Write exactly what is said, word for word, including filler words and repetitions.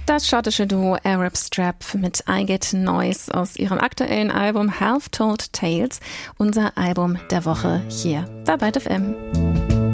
Das schottische Duo Arab Strap mit I Get Noise aus ihrem aktuellen Album Half Told Tales, unser Album der Woche hier bei Byte F M.